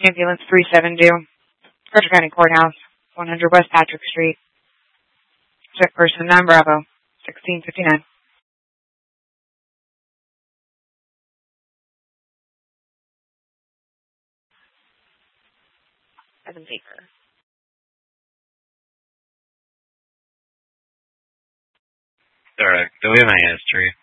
Ambulance 372, Carter County Courthouse, 100 West Patrick Street. Check person 9 Bravo, 1659. Evan Baker. Alright, do we have any history?